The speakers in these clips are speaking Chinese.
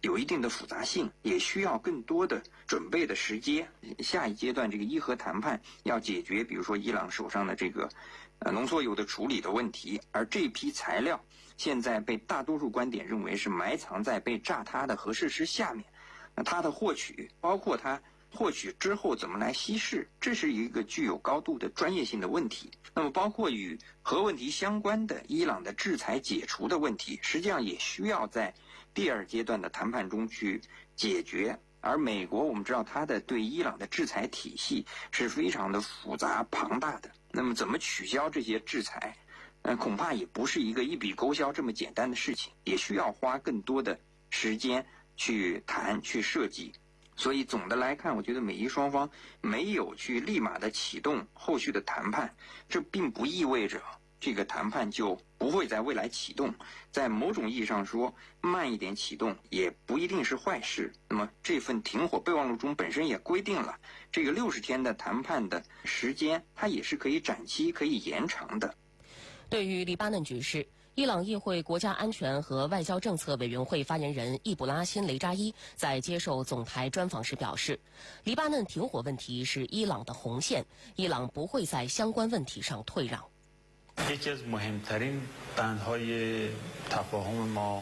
有一定的复杂性，也需要更多的准备的时间。下一阶段这个伊核谈判要解决，比如说伊朗手上的这个浓缩铀的处理的问题，而这批材料现在被大多数观点认为是埋藏在被炸塌的核设施下面。那它的获取，包括它获取之后怎么来稀释，这是一个具有高度的专业性的问题。那么包括与核问题相关的伊朗的制裁解除的问题，实际上也需要在第二阶段的谈判中去解决。而美国我们知道它的对伊朗的制裁体系是非常的复杂庞大的，那么怎么取消这些制裁，恐怕也不是一个一笔勾销这么简单的事情，也需要花更多的时间去谈去设计。所以总的来看，我觉得美伊双方没有去立马的启动后续的谈判，这并不意味着这个谈判就不会在未来启动。在某种意义上说，慢一点启动也不一定是坏事。那么这份停火备忘录中本身也规定了这个60天的谈判的时间，它也是可以展期可以延长的。 对于黎巴嫩局势，伊朗议会国家安全和外交政策委员会发言人易卜拉欣·雷扎伊在接受总台专访时表示，黎巴嫩停火问题是伊朗的红线，伊朗不会在相关问题上退让。 یکی از مهمترین بندهای تفاهم ما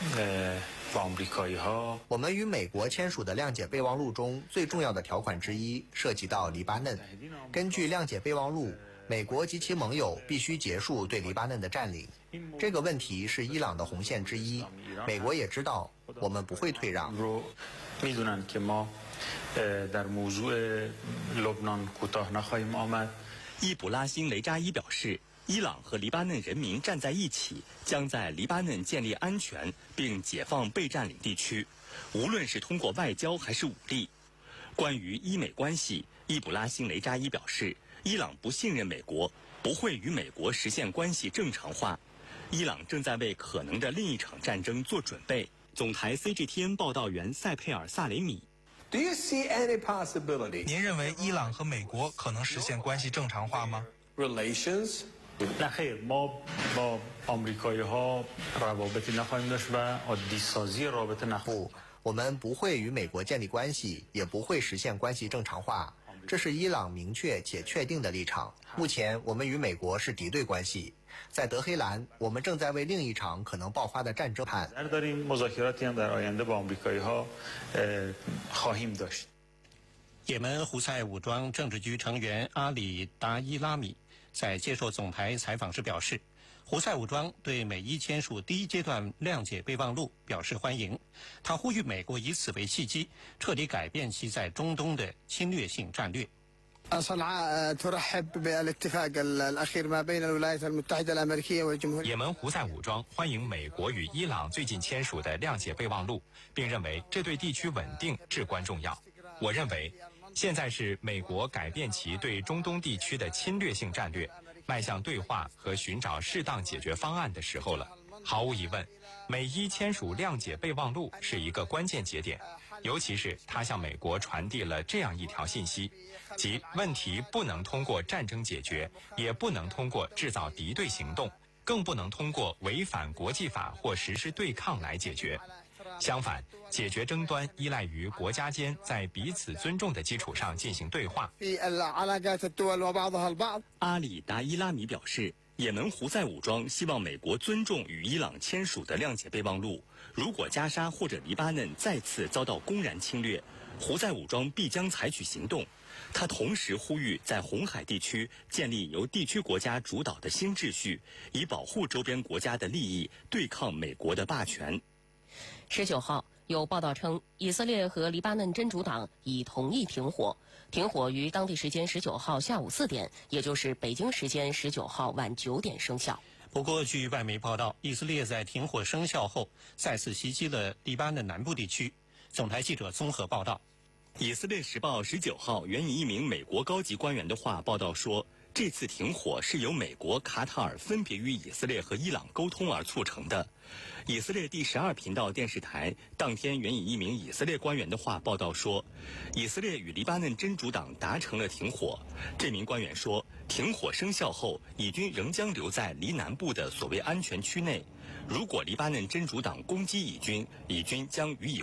با آمریکایی‌ها 我们与美国签署的谅解备忘录中最重要的条款之一涉及到黎巴嫩。根据谅解备忘录，美国及其盟友必须结束对黎巴嫩的占领。这个问题是伊朗的红线之一，美国也知道我们不会退让。 می‌دونن که ما در موضوع لبنان کوتاه نخواهیم آمد。 易卜拉欣·雷扎伊表示，伊朗和黎巴嫩人民站在一起，将在黎巴嫩建立安全并解放被占领地区，无论是通过外交还是武力。关于伊美关系，易卜拉欣·雷扎伊表示，伊朗不信任美国，不会与美国实现关系正常化。伊朗正在为可能的另一场战争做准备。总台 CGTN 报道员塞佩尔·萨雷米。 Do you see any possibility? 您认为伊朗和美国可能实现关系正常化吗？ Relations? نه خیر، ما با آمریکایی‌ها روابطی نخواهیم داشت و عادی‌سازی رابطه نخواهیم. 不，我们不会与美国建立关系，也不会实现关系正常化。这是伊朗明确且确定的立场。目前我们与美国是敌对关系。在德黑兰，我们正在为另一场可能爆发的战争谈。 也门胡塞武装政治局成员阿里达伊拉米在接受总台采访时表示，胡塞武装对美伊签署第一阶段谅解备忘录表示欢迎。他呼吁美国以此为契机，彻底改变其在中东的侵略性战略。 也门胡塞武装欢迎美国与伊朗最近签署的谅解备忘录，并认为这对地区稳定至关重要。我认为，现在是美国改变其对中东地区的侵略性战略，迈向对话和寻找适当解决方案的时候了。毫无疑问，美伊签署谅解备忘录是一个关键节点，尤其是它向美国传递了这样一条信息，即问题不能通过战争解决，也不能通过制造敌对行动，更不能通过违反国际法或实施对抗来解决。相反，解决争端依赖于国家间在彼此尊重的基础上进行对话。 阿里达伊拉米表示，也门胡塞武装希望美国尊重与伊朗签署的谅解备忘录。如果加沙或者黎巴嫩再次遭到公然侵略，胡塞武装必将采取行动。他同时呼吁在红海地区建立由地区国家主导的新秩序，以保护周边国家的利益，对抗美国的霸权。 19号，有报道称，以色列和黎巴嫩真主党已同意停火，停火于当地时间19号下午4点，也就是北京时间19号晚9点生效。 不过，据外媒报道，以色列在停火生效后再次袭击了黎巴嫩南部地区。总台记者综合报道。 以色列时报19号援引一名美国高级官员的话报道说，这次停火是由美国、卡塔尔分别与以色列和伊朗沟通而促成的。以色列第12频道电视台当天援引一名以色列官员的话报道说，以色列与黎巴嫩真主党达成了停火。这名官员说，停火生效后，以军仍将留在黎南部的所谓安全区内。如果黎巴嫩真主党攻击以军，以军将予以